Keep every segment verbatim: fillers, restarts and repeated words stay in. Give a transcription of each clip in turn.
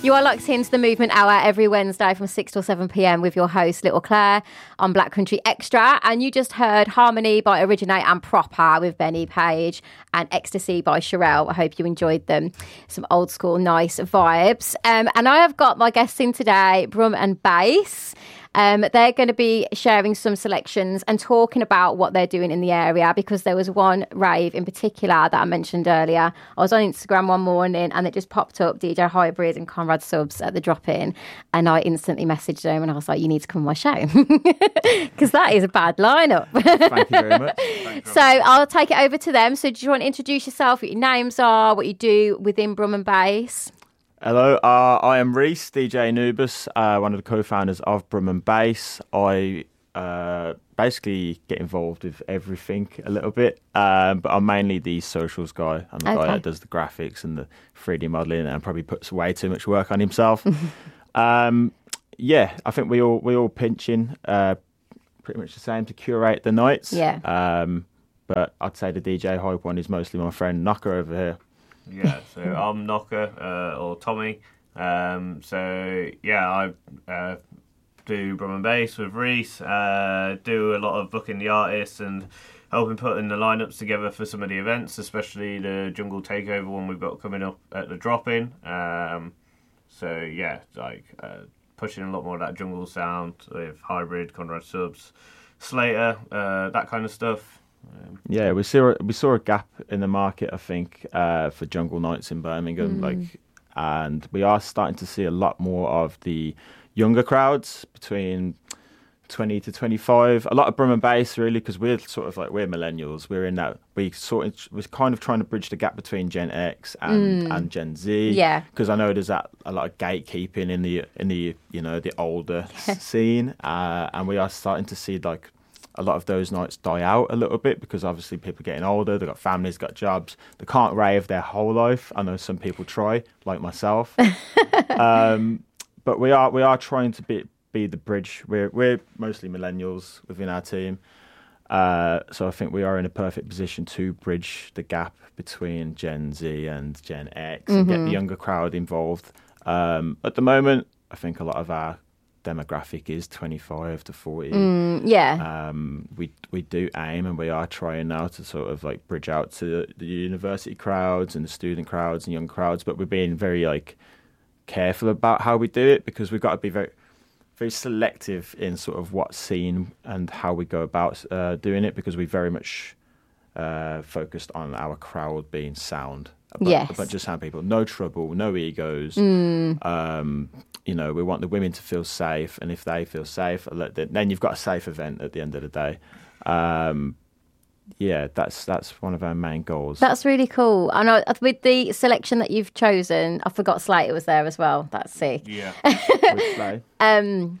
You are locked into the Movement Hour every Wednesday from six till seven p.m. with your host, Little Claire, on Black Country Extra. And you just heard Harmony by Originate and Proper with Benny Page and Ecstasy by Sherelle. I hope you enjoyed them. Some old school, nice vibes. Um, and I have got my guests in today, Brum and Bass. Um, they're going to be sharing some selections and talking about what they're doing in the area, because there was one rave in particular that I mentioned earlier. I was on Instagram one morning and it just popped up, D J Hybrid and Conrad Subs at the drop-in, and I instantly messaged them and I was like, you need to come on my show, because that is a bad lineup. Thank you very much. Thank you. So I'll take it over to them. So do you want to introduce yourself, what your names are, what you do within Brum and Bass? Hello, uh, I am Reese, D J Anubis, uh, one of the co-founders of Brum and Bass. I uh, basically get involved with everything a little bit, um, but I'm mainly the socials guy. I'm the Okay. guy that does the graphics and the three D modelling and probably puts way too much work on himself. um, yeah, I think we all we all pinch in uh, pretty much the same to curate the nights. Yeah. Um, but I'd say the D J hype one is mostly my friend Knocker over here. Yeah, so I'm Knocker, uh, or Tommy. Um, so, yeah, I uh, do Brum and Bass with Reese, uh, do a lot of booking the artists and helping putting the lineups together for some of the events, especially the Jungle Takeover one we've got coming up at the drop-in. Um, so, yeah, like uh, pushing a lot more of that jungle sound with Hybrid, Conrad Subs, Slater, uh, that kind of stuff. Um, Yeah, we saw we saw a gap in the market, I think, uh, for jungle nights in Birmingham, Mm. like, and we are starting to see a lot more of the younger crowds between twenty to twenty-five. A lot of Brum and Bass, really, because we're sort of like we're millennials. We're in that we sort of we're kind of trying to bridge the gap between Gen X and, and Gen Z. Yeah. Because I know there's that a lot of gatekeeping in the in the you know the older scene, uh, and we are starting to see like a lot of those nights die out a little bit, because obviously people are getting older, they've got families, got jobs, they can't rave their whole life. I know some people try, like myself. um, but we are we are trying to be be the bridge. We're we're mostly millennials within our team, uh, so I think we are in a perfect position to bridge the gap between Gen Z and Gen X and get the younger crowd involved. Um, at the moment, I think a lot of our demographic is twenty-five to forty. Mm, yeah. Um, we we do aim, and we are trying now to sort of like bridge out to the university crowds and the student crowds and young crowds, but we're being very like careful about how we do it, because we've got to be very very selective in sort of what scene and how we go about uh, doing it, because we very much uh, focused on our crowd being sound. A bu- Yes. a bunch of sound people, no trouble, no egos. Mm. Um, you know, we want the women to feel safe, and if they feel safe, let them- then you've got a safe event at the end of the day. Um, yeah, that's that's one of our main goals. That's really cool. I know with the selection that you've chosen, I forgot Slater was there as well. That's sick. yeah. With Slay. Um,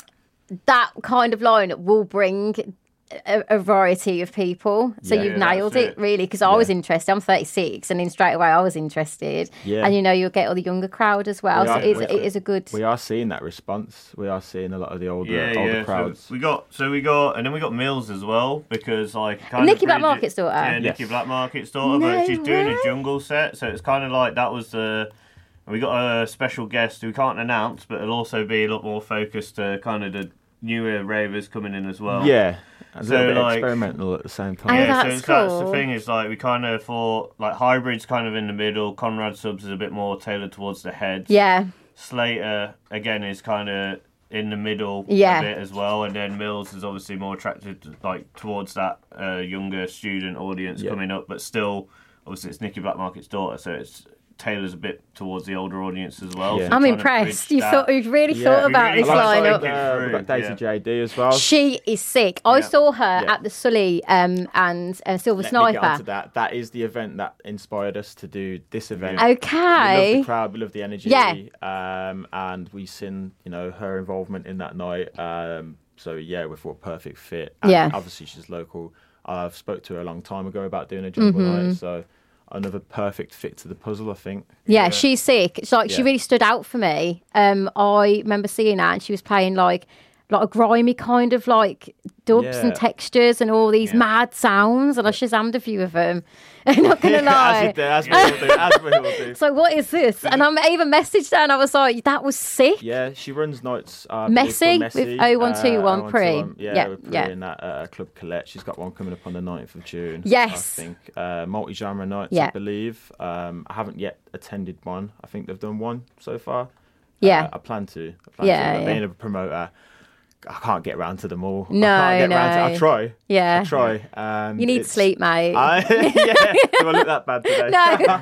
that kind of line will bring a, a variety of people. So Yeah. you've Yeah, nailed that's it, it. really, because I was Yeah. interested. I'm thirty-six, and then straight away I was interested. Yeah. And you know, you'll get all the younger crowd as well. We So are- it's, we- it is a good. We are seeing that response. We are seeing a lot of the older Yeah, older yeah. crowds. So we got, so we got, and then we got Mills as well, because like kind Nikki of Black bridge- Market's daughter? Yeah, Nikki Yes. Black Market's daughter, No but she's doing way. a jungle set, so it's kind of like that was the. And we got a special guest who we can't announce, but it'll also be a lot more focused to kind of the newer ravers coming in as well. Yeah, a So, little bit like- experimental at the same time. Oh, Yeah, that's so it's- that's cool. the thing is like we kind of thought like Hybrid's kind of in the middle. Conrad Subs is a bit more tailored towards the heads. Yeah. Slater again is kind of in the middle Yeah. a bit as well, and then Mills is obviously more attracted to, like towards that uh, younger student audience Yeah. coming up, but still obviously it's Nikki Black Market's daughter, so it's tailors a bit towards the older audience as well. Yeah. So I'm trying to impressed. bridge You that- thought you've really Yeah. thought We about really this like lineup. Slater. Uh, we've got Daisy Yeah. J D as well. She is sick. I Yeah. saw her Yeah. at the Sully um, and uh, Silver Let me get Sniper. onto that. That is the event that inspired us to do this event. We love Okay. the crowd, we love the energy. Yeah. Um, and we seen, you know, her involvement in that night. Um, so yeah, we thought perfect fit. And Yeah. obviously she's local. I've spoke to her a long time ago about doing a jungle Mm-hmm. night. So another perfect fit to the puzzle, I think. Yeah, Yeah. she's sick. It's like she Yeah. really stood out for me. Um, I remember seeing her and she was playing like like a grimy kind of like dubs Yeah. and textures and all these Yeah. mad sounds. And I shazammed a few of them. I'm not going to lie. as, you do, as we all do, as we all do. So what is this? And I even messaged her and I was like, that was sick. Yeah, she runs nights. Uh, I believe Messy called with oh one two one uh, pre. oh one two one. Yeah, Yeah, we're pre yeah. in that uh, Club Colette. She's got one coming up on the ninth of June. Yes. I think uh, multi-genre nights. Yeah. I believe. Um, I haven't yet attended one. I think they've done one so far. Yeah. Uh, I plan to. I plan Yeah, to. But yeah. Being a promoter, I can't get round to them all. No, I can't get round to, no. I try. Yeah. I try. And You need it's- sleep, mate. I, yeah. Do I look that bad today?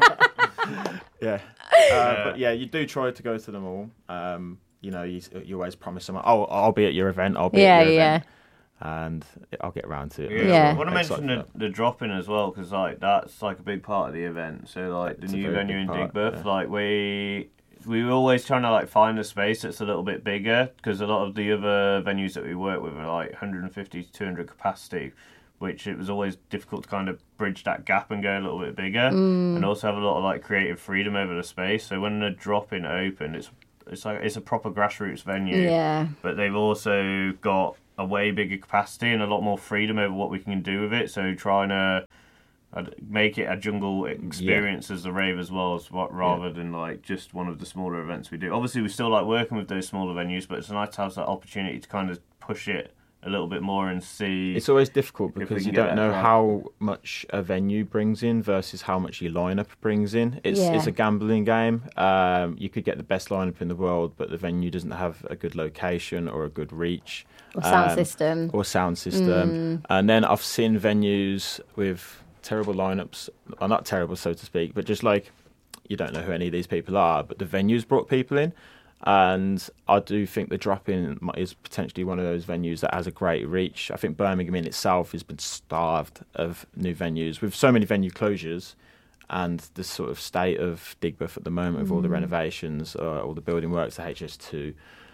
No. Yeah. Uh, but yeah, you do try to go to them all. Um, you know, you, you always promise someone, oh, I'll be at your event. I'll be Yeah, at your yeah. event. And I'll get around to it. Yeah. Yeah. I want to Excited mention for the, the drop-in as well, because like that's like a big part of the event. So like the It's a new very venue big in part, Digbeth, yeah. like we we were always trying to like find a space that's a little bit bigger, because a lot of the other venues that we work with are like one fifty to two hundred capacity, which it was always difficult to kind of bridge that gap and go a little bit bigger, Mm. and also have a lot of like creative freedom over the space. So when the drop-in opened, it's it's like it's a proper grassroots venue. Yeah. But they've also got a way bigger capacity and a lot more freedom over what we can do with it. So trying to uh, make it a jungle experience as the rave as well, as what rather than like just one of the smaller events we do. Obviously, we still like working with those smaller venues, but it's nice to have that opportunity to kind of push it a little bit more and see. It's always difficult we because can you get don't that know right. how much a venue brings in versus how much your lineup brings in. It's Yeah. it's a gambling game. Um, you could get the best lineup in the world, but the venue doesn't have a good location or a good reach. Or sound Um, system. Or sound system. And then I've seen venues with terrible lineups, or not terrible, so to speak, but just like you don't know who any of these people are, but the venues brought people in. And I do think the drop-in is potentially one of those venues that has a great reach. I think Birmingham in itself has been starved of new venues with so many venue closures, and the sort of state of Digbeth at the moment with all the renovations, uh, all the building works, the H S two.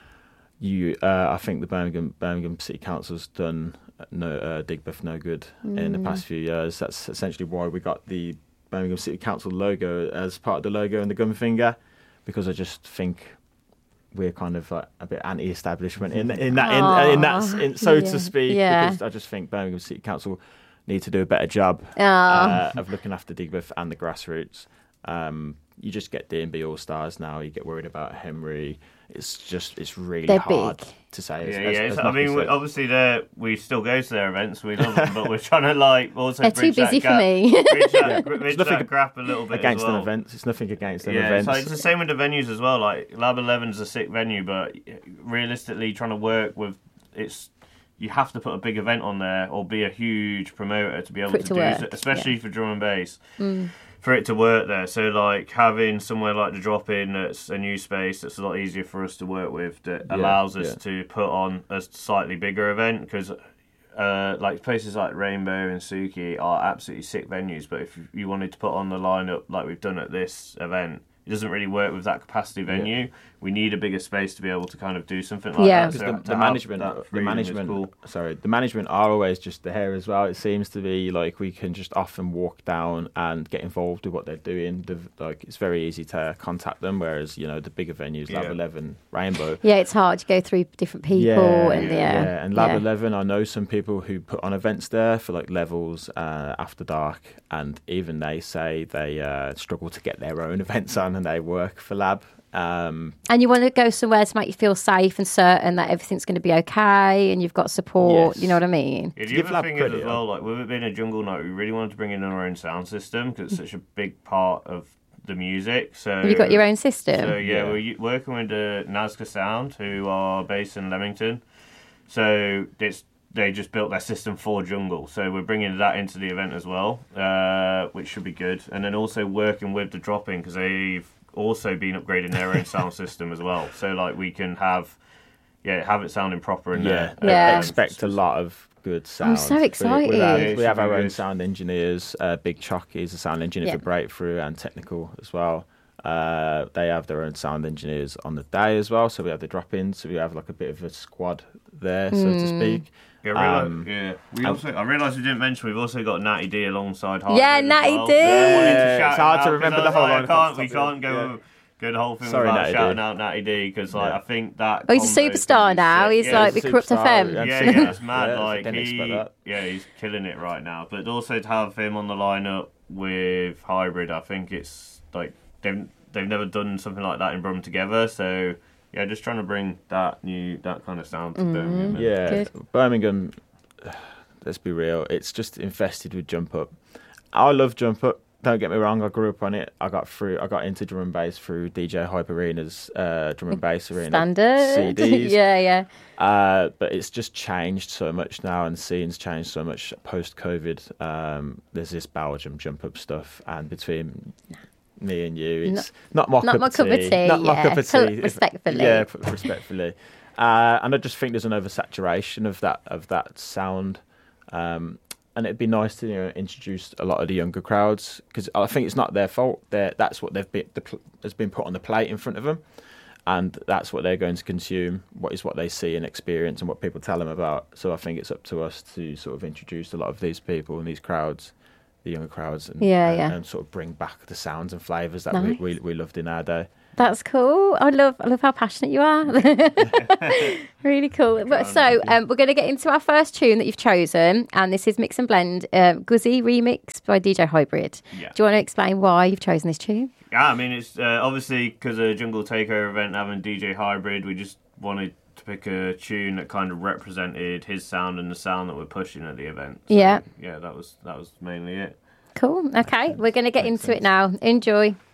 You, uh, I think the Birmingham Birmingham City Council's done no uh, Digbeth no good in the past few years. That's essentially why we got the Birmingham City Council logo as part of the logo and the gun finger, because I just think we're kind of like a bit anti-establishment in in that in, in that in, so yeah. to speak. Yeah. Because I just think Birmingham City Council need to do a better job Oh. uh, of looking after Digbeth and the grassroots. Um, you just get D and B All Stars now. You get worried about Henry. It's just it's really They're hard big. to say. Yeah, as- yeah. as- It's, as I Malcolm mean, we, said. obviously, they're- we still go to their events. We love them, but we're trying to like also They're too bridge that busy for gap, me. bridge that, bridge nothing that gap a little bit against as well. them events. It's nothing against them Yeah, events. it's, like, it's the same with the venues as well. Like Lab eleven's a sick venue, but realistically, trying to work with it's you have to put a big event on there or be a huge promoter to be able For it to, to do work, so, especially yeah. for drum and bass. For it to work there, so like having somewhere like the Drop In that's a new space that's a lot easier for us to work with that Yeah, allows us yeah. to put on a slightly bigger event, because uh, like places like Rainbow and Suki are absolutely sick venues, but if you wanted to put on the lineup like we've done at this event, it doesn't really work with that capacity venue. We need a bigger space to be able to kind of do something like Yeah. that. Because So the, to the have management, that the freedom is management, cool. sorry, the management are always just there as well. It seems to be like we can just often walk down and get involved with what they're doing. The, like it's very easy to contact them, whereas you know the bigger venues, Lab Yeah. eleven, Rainbow. Yeah, it's hard to go through different people and yeah. and Lab yeah. eleven, I know some people who put on events there for like Levels, uh, After Dark, and even they say they uh, struggle to get their own events on, and they work for Lab. Um, And you want to go somewhere to make you feel safe and certain that everything's going to be okay and you've got support. Yes. You know what I mean? Yeah, To the give other Lab thing credit, is as well, like with it being a jungle night, we really wanted to bring in our own sound system because it's such a big part of the music. So Have you got your own system? So yeah, Yeah. we're working with the Nazca Sound, who are based in Leamington. So it's they just built their system for jungle. So we're bringing that into the event as well, uh, which should be good. And then also working with the Drop In, because they've also been upgrading their own sound system as well. So like we can have, yeah, have it sounding proper in yeah, there. Yeah. I expect a lot of good sound. I'm so We- excited. We, have, Yeah, it we have should be our own good. sound engineers. Uh, Big Chucky is a sound engineer Yeah. for Breakthrough and Technical as well. Uh, they have their own sound engineers on the day as well. So we have the drop-ins. So we have like a bit of a squad there, so Hmm. to speak. Yeah, I realised, Um, yeah. We um, also, I realised we didn't mention we've also got Natty D alongside Hard Yeah, Mode as Natty well. D. So I wanted to Yeah, shout it's hard him to out, remember 'cause I the was whole like, line I can't, off we the top of can't it, go good whole thing Sorry, about Natty shouting D. out Natty D because like Yeah. I think that. Oh, he's a combo superstar can be now. sick. He's Yeah, like he's with a Corrupt superstar, F M. yeah. Yeah, yeah, it's mad. Yeah, I like didn't he, expect that. yeah, he's killing it right now. But also to have him on the lineup with Hybrid, I think it's like they've they've never done something like that in Brum together. So yeah, just trying to bring that new that kind of sound to Mm-hmm. Birmingham. Yeah, Good. Birmingham. Let's be real. It's just infested with jump up. I love jump up. Don't get me wrong. I grew up on it. I got through. I got into drum and bass through D J Hype Arena's uh, drum and bass arena Standard. C Ds. yeah, yeah. Uh, but it's just changed so much now, and the scene's changed so much post COVID. Um, there's this Belgium jump up stuff, and between me and you, it's not, my, not cup, my of cup of tea. tea, Not my yeah. cup of So, tea. If- respectfully. yeah, p- respectfully. Uh, and I just think there's an oversaturation of that of that sound. Um, and it'd be nice to you know, introduce a lot of the younger crowds because I think it's not their fault. They're, that's what they've been the, pl- has been put on the plate in front of them, and that's what they're going to consume. What is what they see and experience, and what people tell them about. So I think it's up to us to sort of introduce a lot of these people and these crowds, the younger crowds, and Yeah, and, yeah. and sort of bring back the sounds and flavours that Nice. we, we we loved in our day. That's cool. I love I love how passionate you are. Really cool. But so um, we're going to get into our first tune that you've chosen, and this is Mix and Blend, uh, Guzzy remix by D J Hybrid. Yeah. Do you want to explain why you've chosen this tune? Yeah, I mean, it's uh, obviously because of Jungle Takeover event having D J Hybrid, we just wanted to pick a tune that kind of represented his sound and the sound that we're pushing at the event. So, Yeah. Yeah, that was that was mainly it. Cool. Okay, we're going to get into it now. Enjoy.